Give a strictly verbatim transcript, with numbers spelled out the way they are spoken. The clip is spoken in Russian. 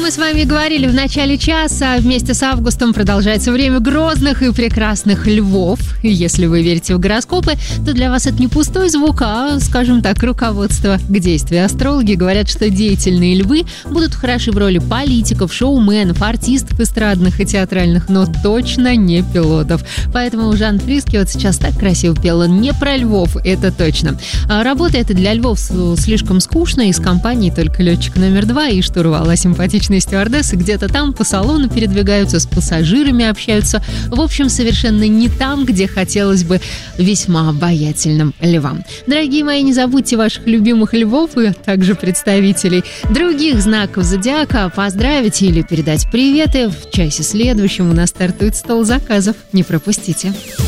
мы с вами говорили в начале часа, вместе с августом продолжается время грозных и прекрасных львов. И если вы верите в гороскопы, то для вас это не пустой звук, а, скажем так, руководство к действию. Астрологи говорят, что деятельные львы будут хороши в роли политиков, шоуменов, артистов эстрадных и театральных, но точно не пилотов. Поэтому Жан Фриске вот сейчас так красиво пел. Он не про львов, это точно. А работа эта для львов слишком скучная. Из компании только летчик номер два и штурвал, а симпатичные стюардессы где-то там по салону передвигаются, с пассажирами общаются. В общем, совершенно не там, где хотелось бы весьма обаятельным львам. Дорогие мои, не забудьте ваших любимых львов и также представителей других знаков зодиака поздравить или передать приветы. В часе следующем у нас стартует стол заказов. Не пропустите.